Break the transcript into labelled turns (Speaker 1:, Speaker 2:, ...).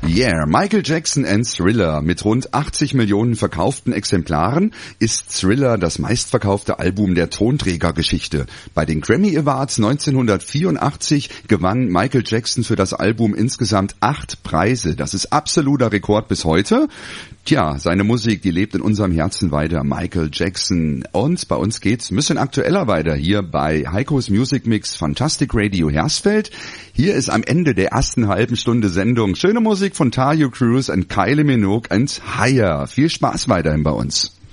Speaker 1: Yeah, Michael Jackson and Thriller. Mit rund 80 Millionen verkauften Exemplaren ist Thriller das meistverkaufte Album der Tonträgergeschichte. Bei den Grammy Awards 1984 gewann Michael Jackson für das Album insgesamt 8 Preise. Das ist absoluter Rekord bis heute. Tja, seine Musik, die lebt in unserem Herzen weiter. Michael Jackson. Und bei uns geht's ein bisschen aktueller weiter hier bei Heikos Music Mix Fantastic Radio Hersfeld. Hier ist am Ende der ersten halben Stunde Sendung schöne Musik von Tayo Cruz und Kylie Minogue and Higher. Viel Spaß weiterhin bei uns.